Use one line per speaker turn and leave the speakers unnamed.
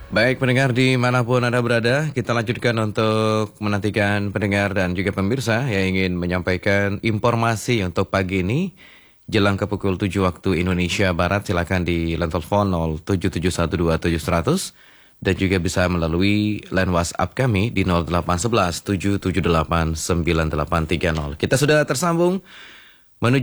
Baik pendengar dimanapun Anda berada, kita lanjutkan untuk menantikan pendengar dan juga pemirsa yang ingin menyampaikan informasi untuk pagi ini. Jelang ke pukul 7 waktu Indonesia Barat, silakan di line telepon 077127100 dan juga bisa melalui line WhatsApp kami di 0811 778 9830. Kita sudah tersambung